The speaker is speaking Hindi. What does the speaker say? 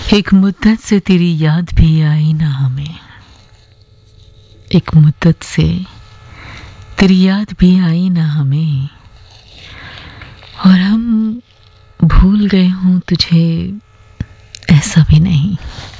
एक मुद्दत से तेरी याद भी आई ना हमें, एक मुद्दत से तेरी याद भी आई ना हमें, और हम भूल गए हों तुझे ऐसा भी नहीं।